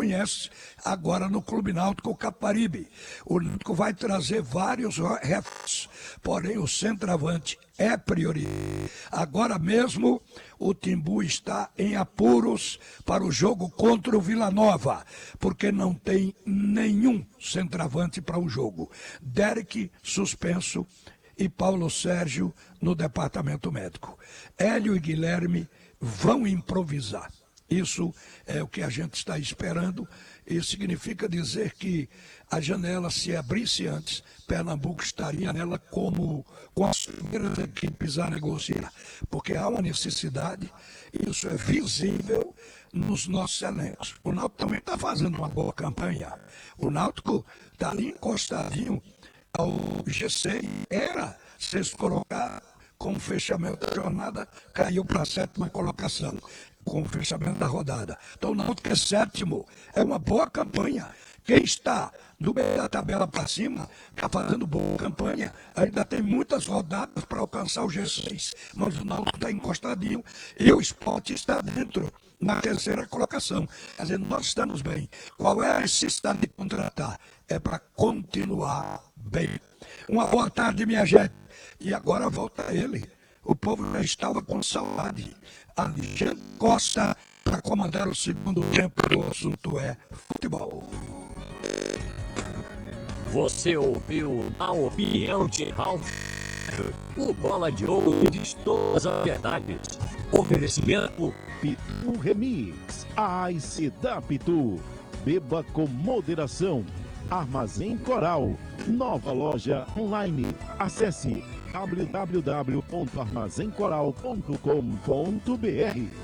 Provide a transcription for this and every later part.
conhece agora no Clube Náutico Caparibe. O Náutico vai trazer vários reforços, porém o centroavante é prioridade. Agora mesmo o Timbu está em apuros para o jogo contra o Vila Nova, porque não tem nenhum centroavante para o jogo. Derek suspenso e Paulo Sérgio no departamento médico. Hélio e Guilherme vão improvisar. Isso é o que a gente está esperando e significa dizer que a janela, se abrisse antes, Pernambuco estaria nela com as primeiras equipes a negociar, porque há uma necessidade, isso é visível nos nossos elencos. O Náutico também está fazendo uma boa campanha. O Náutico está ali encostadinho ao G6, era sexto colocado, com o fechamento da jornada, caiu para a 7ª colocação, com o fechamento da rodada. Então o Náutico é 7º, é uma boa campanha. Quem está do meio da tabela para cima está fazendo boa campanha. Ainda tem muitas rodadas para alcançar o G6, mas o Náutico está encostadinho e o Sport está dentro, na 3ª colocação. Quer dizer, nós estamos bem. Qual é a necessidade de contratar? É para continuar bem. Uma boa tarde, minha gente. E agora volta ele. O povo já estava com saudade. Alexandre Costa para comandar o segundo tempo do assunto é futebol. Você ouviu a opinião de Ralf, o Bola de Ouro diz todas as verdades. Oferecimento Pitu Remix, a Ice da Pitu. Beba com moderação. Armazém Coral, nova loja online. Acesse www.armazencoral.com.br.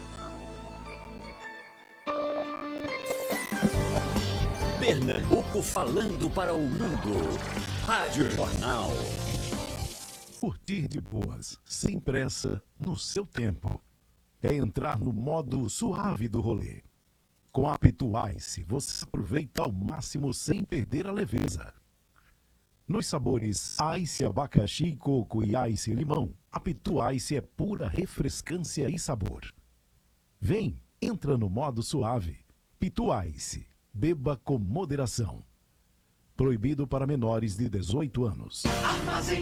Pernambuco falando para o mundo. Rádio Jornal. Curtir de boas, sem pressa, no seu tempo. É entrar no modo suave do rolê. Com a Pitu Ice, você aproveita ao máximo sem perder a leveza. Nos sabores Ice abacaxi, coco e Ice limão, a Pitu Ice é pura refrescância e sabor. Vem, entra no modo suave. Pitu Ice, beba com moderação. Proibido para menores de 18 anos.